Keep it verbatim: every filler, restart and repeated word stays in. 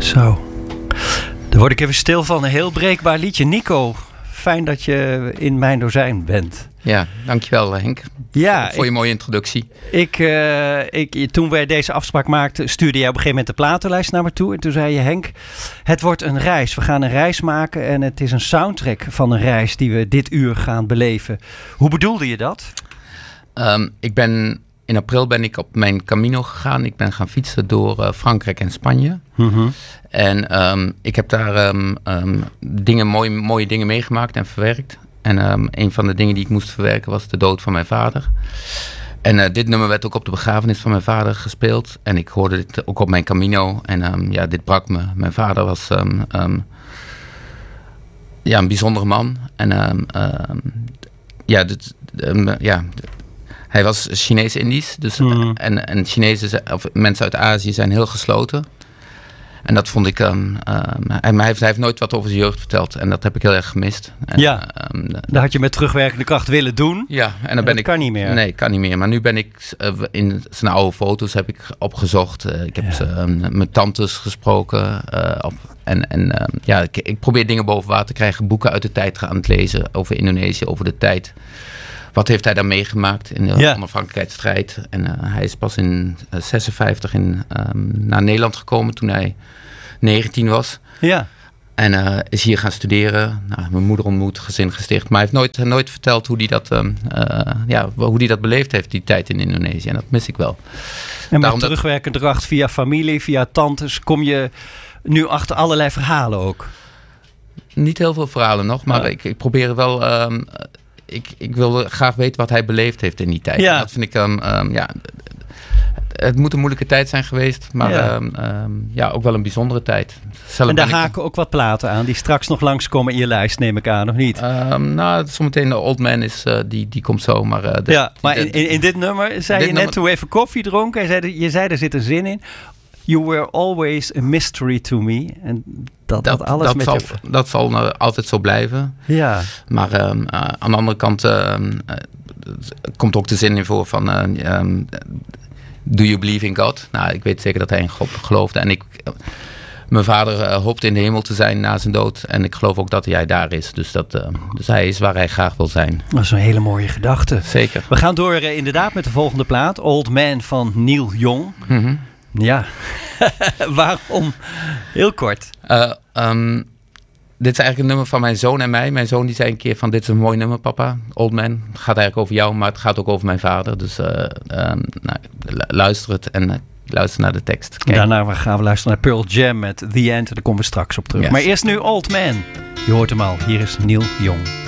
Zo. Daar word ik even stil van. Een heel breekbaar liedje. Nico, fijn dat je in mijn dozijn bent. Ja, dankjewel Henk. Ja, voor, voor je ik, mooie introductie. Ik, uh, ik, toen wij deze afspraak maakten, stuurde jij op een gegeven moment de platenlijst naar me toe. En toen zei je, Henk, het wordt een reis. We gaan een reis maken en het is een soundtrack van een reis die we dit uur gaan beleven. Hoe bedoelde je dat? Um, ik ben... In april ben ik op mijn Camino gegaan. Ik ben gaan fietsen door uh, Frankrijk en Spanje. Mm-hmm. En um, ik heb daar um, um, dingen, mooie, mooie dingen meegemaakt en verwerkt. En um, een van de dingen die ik moest verwerken was de dood van mijn vader. En uh, dit nummer werd ook op de begrafenis van mijn vader gespeeld. En ik hoorde dit ook op mijn Camino. En um, ja, dit brak me. Mijn vader was um, um, ja, een bijzondere man. En um, um, ja, dit, um, ja hij was Chinees-Indisch. Dus, mm. En, en Chinezen, of mensen uit Azië zijn heel gesloten. En dat vond ik... Um, um, hij, hij, heeft, hij heeft nooit wat over zijn jeugd verteld. En dat heb ik heel erg gemist. En, ja, um, dat had je met terugwerkende kracht willen doen. Ja, en dan en ben dat ik... kan niet meer. Nee, kan niet meer. Maar nu ben ik... Uh, in zijn oude foto's heb ik opgezocht. Uh, ik heb ja. um, met tantes gesproken. Uh, op, en en uh, ja, ik, ik probeer dingen boven water te krijgen. Boeken uit de tijd aan het lezen. Over Indonesië, over de tijd. Wat heeft hij daar meegemaakt in de ja. onafhankelijkheidsstrijd? En uh, hij is pas in uh, zesenvijftig in, um, naar Nederland gekomen toen hij negentien was. Ja. En uh, is hier gaan studeren. Nou, mijn moeder ontmoet, gezin gesticht. Maar hij heeft nooit, nooit verteld hoe hij dat, um, uh, ja, hoe hij dat beleefd heeft, die tijd in Indonesië. En dat mis ik wel. En met terugwerkende kracht via familie, via tantes, kom je nu achter allerlei verhalen ook? Niet heel veel verhalen nog, maar ja. ik, ik probeer wel... Um, Ik, ik wil graag weten wat hij beleefd heeft in die tijd. Ja. En dat vind ik... Um, um, ja, het moet een moeilijke tijd zijn geweest. Maar ja, um, um, ja ook wel een bijzondere tijd. Zelf en daar ik... haken ook wat platen aan... die straks nog langskomen in je lijst, neem ik aan, of niet? Um, nou, zometeen de Old Man is... Uh, die, die komt zo. Maar, uh, de, ja, maar in, in, in dit nummer zei dit je net nummer... toen we even koffie dronken... Je zei, je zei, er zit een zin in... You were always a mystery to me. En dat, dat, dat alles dat met zal, je... Dat zal uh, altijd zo blijven. Ja. Maar um, uh, aan de andere kant... Uh, uh, komt ook de zin in voor van... Uh, um, do you believe in God? Nou, ik weet zeker dat hij in God geloofde. En ik... Uh, mijn vader uh, hoopte in de hemel te zijn na zijn dood. En ik geloof ook dat hij daar is. Dus, dat, uh, dus hij is waar hij graag wil zijn. Dat is een hele mooie gedachte. Zeker. We gaan door uh, inderdaad met de volgende plaat. Old Man van Neil Young. Mm-hmm. Ja, waarom? Heel kort. Uh, um, dit is eigenlijk een nummer van mijn zoon en mij. Mijn zoon die zei een keer van dit is een mooi nummer papa. Old Man. Het gaat eigenlijk over jou, maar het gaat ook over mijn vader. Dus uh, um, nou, luister het en uh, luister naar de tekst. Kijk. Daarna gaan we luisteren naar Pearl Jam met The End. Daar komen we straks op terug. Yes. Maar eerst nu Old Man. Je hoort hem al. Hier is Neil Young.